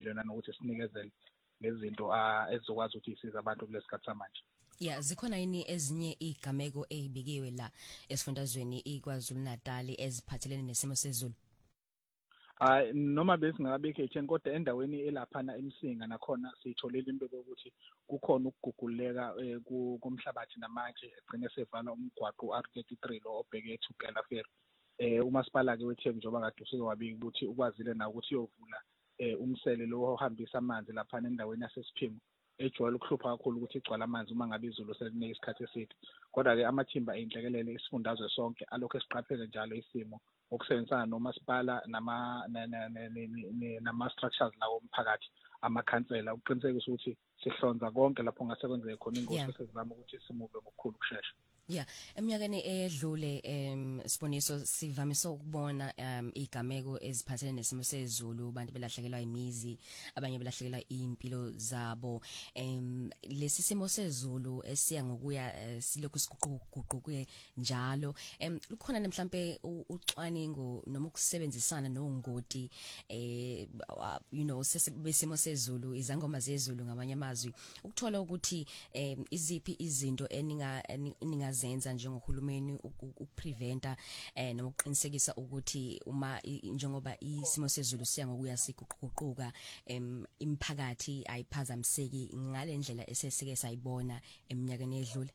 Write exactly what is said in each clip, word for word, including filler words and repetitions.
yona nokuthi sinikezele lezinto ezizokwazi ukuthi isize abantu kulesikhathi samanje. Yeah, zikhona yini ezinye igameko ezibikiwe la esifundazweni iKwaZulu Natal eziphathelene nesimo sezulu? Hayi noma besingabikho etheni kodwa endaweni elaphana eMsinga nakhona sitholile into ukuthi kukhona ukuguguleka kumhlabathi namanje egcine sevala umgwaqo u R thirty-three lo obheke eThukela Ferry. Eh umasipala ke wethe njengoba kade usike wabika ukuthi ukwazile na ukuthi uyovula umsele lo ohambisa amanzi lapha endaweni yasesiphingo ejwayele ukuhlupha kakhulu ukuthi igcwala amanzi uma ngabe izulu seline isikhathi eside. Kodwa ke amathimba einhlekelele isifundazwe sonke alokho esiqaphele njalo isimo okusebenzisana nomasipala nama nama structures lawo umphakathi amakhansela ukuqinisekisa ukuthi sihlonza konke lapho ngase kwenzeke khona ingozi sesizama ukuthi simuve ngokukhulu ukusheshsha. Yeah, eminyakeni edlule em Siboniso sivamise ukubona em igameko eziphathelene nesimo sezulu abantu belahlekelwa imizi abanye belahlekelwa impilo zabo em lesi simo sezulu esiya ngokuya silokhu siguquguquke njalo em ukhona mhlambe ucwaningo noma ukusebenzisana nongoti eh you know sesibesimo sezulu izangoma zezulu ngamanye amazwi ukuthola ukuthi em iziphi izinto eninga eninga zenza njengohulumeni ukupreventa eh noma ukuqinisekisa ukuthi uma njengoba isimo sezulu siya ngokuya siguquguquka em imphakathi ayiphazamiseki ngale ndlela esesike sayibona eminyakeni edlule.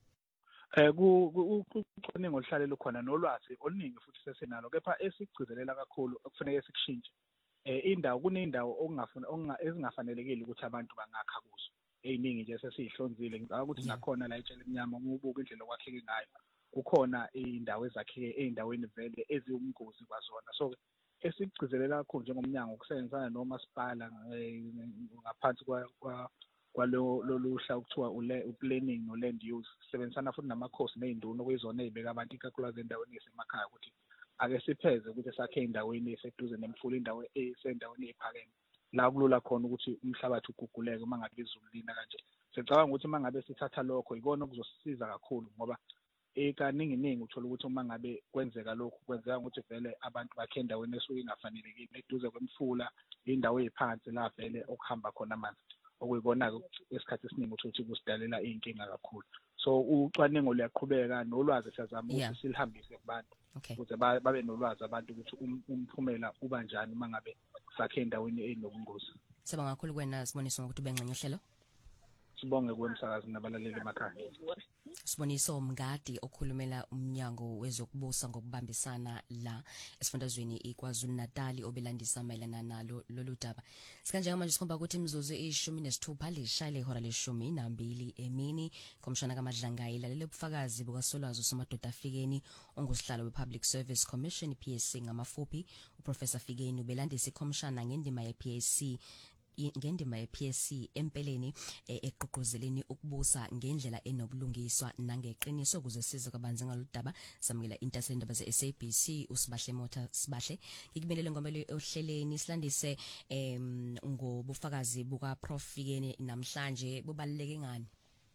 Eh kucwaningo oluhlalele khona nolwazi oluningi futhi sesenalo kepha esigcizelela kakhulu okufanele sikushintshe eh indawo kunendawo okungafuna ezingafanelekile ukuthi abantu bangakha kuzo. Eyiningi nje sesihlonzile ngicabanga ukuthi nakhona la etshela eminyama ngobuka indlela okwakheke ngayo kukhona indawo ezakheke eindaweni vele eziwumngozi kwazona. So esigcizelela kakhulu njengomnyango ukusebenzisana nomasipala ngaphansi kwa kwalo lolusha ukuthiwa uplanning no land use sebenzisana futhi namakhosi nezinduna okuyizona ezibeka abantu ikakhulukazi endaweni esemakhaya ukuthi ake sipheze ukuthi sakhe endaweni eseduze nemfula indawo esendaweni ephakeme la kulula khona ukuthi umhlabathi uguguleke uma ngabe izulu lina kanje. Sicabanga ukuthi uma ngabe sithatha lokho ikona okuzosisiza kakhulu ngoba ekaningi ningi uthola ukuthi uma ngabe kwenzeka lokho kwenzeka ukuthi vele abantu bakhe endaweni esuke ingafanelekile eduze kwemfula indawo eziphansi la vele okuhamba khona amanzi okuyibona esikhathi esiningi ukuthi kusidalela izinkinga kakhulu. So ucwaningo luyaqhubeka nolwazi siyazama ukuthi silihambise kubantu ukuze babe nolwazi abantu ukuthi umphumela uba kanjani uma ngabe sakhe endaweni enobungozi. Sibonga kakhulu kwena Siboniso ukuthi ubengcenye hlelo. Sibonge kwemsakazi nabalaleli emakhaya. Siboniso Mngadi okhulumela umnyango wezokubusa ngokubambisana la esifundazweni iKwaZulu Natal obelandisa mayelana nalo lolu daba. Sikanje manje sikhomba ukuthi imizuzu ishumi nesithupha lishayile ihora leshumi nambili emini komshana kaMadlangayi lalela ubufakazi bukaSolwazi Somadoda Fikeni ongusihlalo wePublic Service Commission P S C ngamafuphi uProfessor Fikeni ubelandisa ikomshana ngendima yeP S C ngendima yeP S C empeleni eqoqozeleni ukubusa ngendlela enobulungiswa nangeqiniso ukuze siza kabanzi ngaludaba samukela intasendaba ze-S A B C usibahle Motha Sibahle ngikubelele ngomelo ohleleni silandise em ngobufakazi buka Prof Fikeni namhlanje bubaluleke ngani?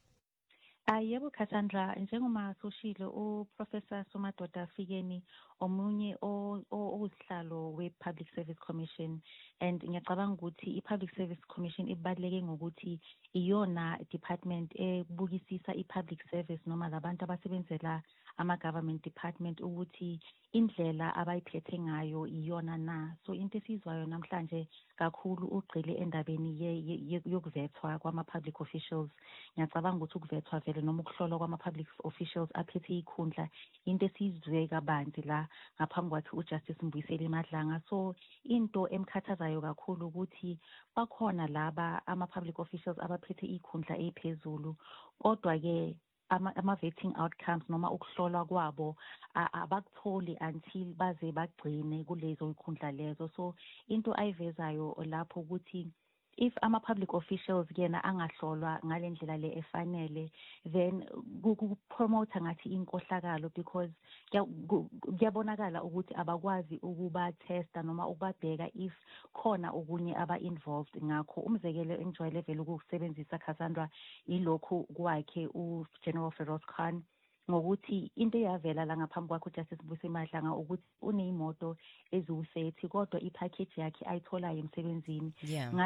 Ayebo Cassandra njengoma soshilo uProfessor Somadoda Fikeni omunye owusihlalo wePublic Service Commission and ngiyacabanga ukuthi iPublic Service Commission ibaluleke ngokuthi iyona department ebukisisa iPublic Service noma labantu abasebenzela ama government department ukuthi indlela abayiphethe ngayo iyona na. So into esizwayo namhlanje kakhulu ugcile endabeni yokuvethwa kwama public officials. Ngiyacabanga ukuthi ukuvethwa vele noma ukuhlolwa kwama public officials aphethe ikhundla into esizwe kabanzi la ngaphambi kwakhe uJustice Mbuyiseli Madlanga. So into emkhathazayo kakhulu ukuthi bakhona laba ama public officials abaphethe ikhundla ephezulu kodwa ke ama ama vetting outcomes noma ukuhlolwa kwabo abakutholi until baze bagcine kulezo ikhundla lezo. So into ayivezayo lapho ukuthi if ama public officials kena angahlolwa ngalendlela le efanele then kupromote ngathi inkohlakalo because kuyabonakala ukuthi abakwazi ukuba testa noma ukubabheka if khona okunye aba involved. Ngakho umzekelo engijwayele vele ukusebenzisa Cassandra ilokhu kwakhe uGeneral Feroz Khan ngokuthi into eyavela la ngaphambi kwakhe uJustice Mbuyiseli Madlanga ukuthi uneyimoto eziwu thirty kodwa ipackage yakhe ayitholayo emsebenzini